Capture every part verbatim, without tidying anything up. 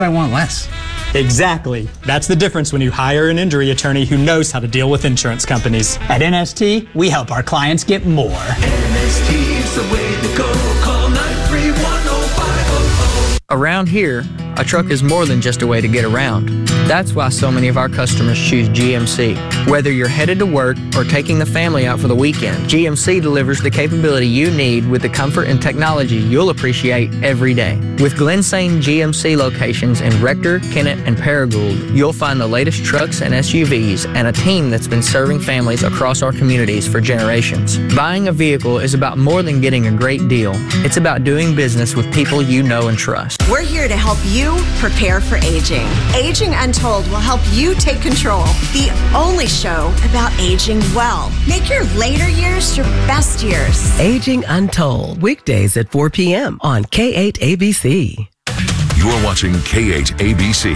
I want less. Exactly. That's the difference when you hire an injury attorney who knows how to deal with insurance companies. At N S T, we help our clients get more. N S T is the way to go. Call nine three one oh five oh oh. Around here, a truck is more than just a way to get around. That's why so many of our customers choose G M C. Whether you're headed to work or taking the family out for the weekend, G M C delivers the capability you need with the comfort and technology you'll appreciate every day. With Glensane G M C locations in Rector, Kennett, and Paragould, you'll find the latest trucks and S U Vs and a team that's been serving families across our communities for generations. Buying a vehicle is about more than getting a great deal. It's about doing business with people you know and trust. We're here to help you prepare for aging. Aging Untold will help you take control. The only show about aging well. Make your later years your best years. Aging Untold, weekdays at four p m on K eight A B C. You're watching K eight A B C.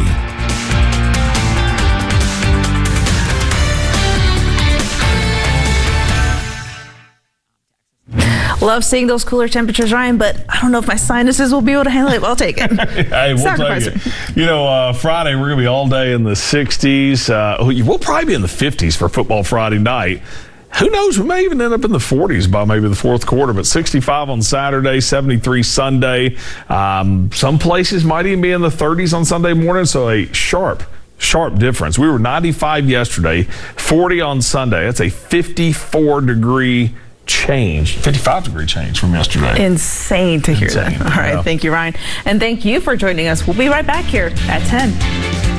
Love seeing those cooler temperatures, Ryan, but I don't know if my sinuses will be able to handle it. But I'll take it. Hey, we'll Sacrifice take it. it. You know, uh, Friday, we're going to be all day in the sixties. Uh, we'll probably be in the fifties for Football Friday night. Who knows? We may even end up in the forties by maybe the fourth quarter, but sixty-five on Saturday, seventy-three Sunday. Um, some places might even be in the thirties on Sunday morning, so a sharp Sharp difference. We were ninety-five yesterday, forty on Sunday. That's a fifty-four degree change, fifty-five degree change from yesterday. Insane to hear Insane. that. All right, Yeah. Thank you, Ryan. And thank you for joining us. We'll be right back here at ten.